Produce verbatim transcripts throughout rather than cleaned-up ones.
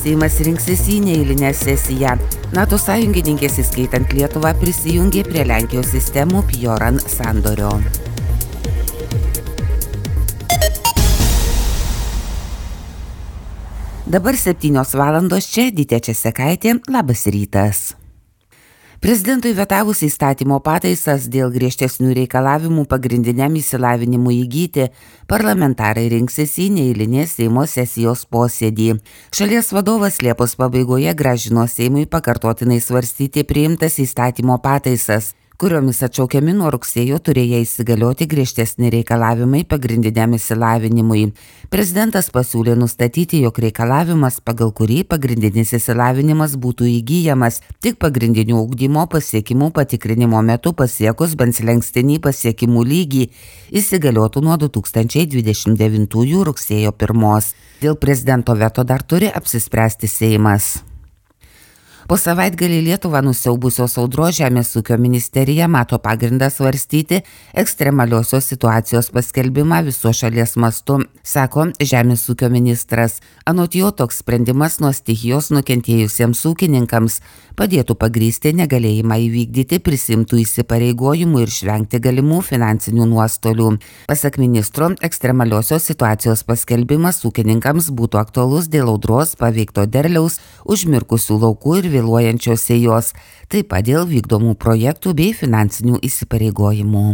Seimas rinksis į neeilinę sesiją. NATO sąjungininkės, įskaitant Lietuvą, prisijungė prie Lenkijos sistemų Pjoran sandorio. Dabar septynios valandos, čia Dytė Česekaitė, labas rytas. Prezidentui vetavus įstatymo pataisas dėl griežtesnių reikalavimų pagrindiniam išsilavinimui įgyti, parlamentarai rinksis į neeilinės Seimo sesijos posėdį. Šalies vadovas Liepos pabaigoje grąžino Seimui pakartotinai svarstyti priimtas įstatymo pataisas, kuriomis atšaukiami nuo rugsėjo turėję įsigalioti griežtesni reikalavimai pagrindiniam išsilavinimui. Prezidentas pasiūlė nustatyti, jog reikalavimas, pagal kurį pagrindinis išsilavinimas būtų įgyjamas tik pagrindinio ugdymo pasiekimų patikrinimo metu pasiekus bent slenkstinį pasiekimų lygį, įsigaliotų nuo du tūkstančiai dvidešimt devintųjų rugsėjo pirmos. Dėl prezidento veto dar turi apsispręsti Seimas. Po savaitgalį Lietuvą nusiaubusios audros Žemės ūkio ministerija mato pagrindą svarstyti ekstremaliosios situacijos paskelbimą viso šalies mastu, sako Žemės ūkio ministras. Anot jo, toks sprendimas nuo stichijos nukentėjusiems ūkininkams padėtų pagrįsti negalėjimą įvykdyti prisimtų įsipareigojimų ir išvengti galimų finansinių nuostolių. Pasak ministro, ekstremaliosios situacijos paskelbimas ūkininkams būtų aktualus dėl audros paveikto derliaus, užmirkusių laukų ir vėluojančios sėjos, taip pat dėl vykdomų projektų bei finansinių įsipareigojimų.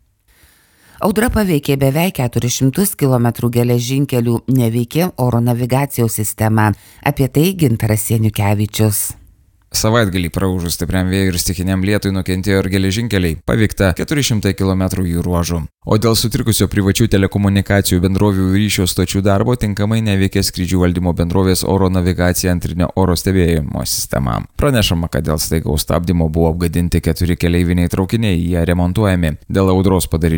Audra paveikė beveik keturis šimtus kilometrų geležinkelių, neveikė oro navigacijos sistema. Apie tai Gintaras Janiukevičius. Savaitgalį praūžus stipriam vėjui ir stichiniam lietui nukentėjo ir geležinkeliai, paveikta keturi šimtai kilometrų jų ruožų. O dėl sutrikusio privačių telekomunikacijų bendrovių ryšio stočių darbo tinkamai neveikė skrydžių valdymo bendrovės oro navigacija antrinio oro stebėjimo sistema. Pranešama, kad dėl staigaus stabdymo buvo apgadinti keturi keleiviniai traukiniai, jie remontuojami. Dėl audros padarinių